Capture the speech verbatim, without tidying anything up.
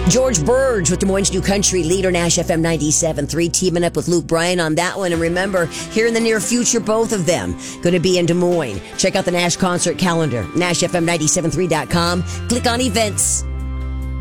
George Burge with Des Moines New Country, leader Nash F M ninety-seven point three, teaming up with Luke Bryan on that one. And remember, here in the near future, both of them going to be in Des Moines. Check out the Nash concert calendar, nash f m ninety-seven point three dot com. Click on events.